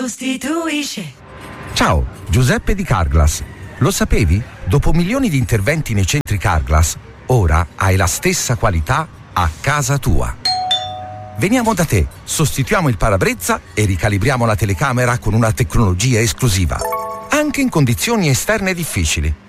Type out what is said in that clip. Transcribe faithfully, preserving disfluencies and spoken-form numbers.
sostituisce. Ciao, Giuseppe di Carglass. Lo sapevi? Dopo milioni di interventi nei centri Carglass, ora hai la stessa qualità a casa tua. Veniamo da te, sostituiamo il parabrezza e ricalibriamo la telecamera con una tecnologia esclusiva. Anche in condizioni esterne difficili.